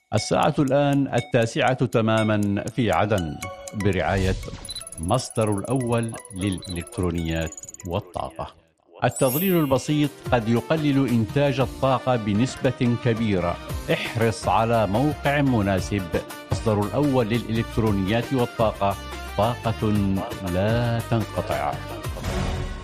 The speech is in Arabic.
الساعة الآن 9 تماما في عدن، برعاية مصدر الأول للإلكترونيات والطاقة. التظليل البسيط قد يقلل إنتاج الطاقة بنسبة كبيرة. احرص على موقع مناسب. مصدر الأول للإلكترونيات والطاقة، طاقة لا تنقطع.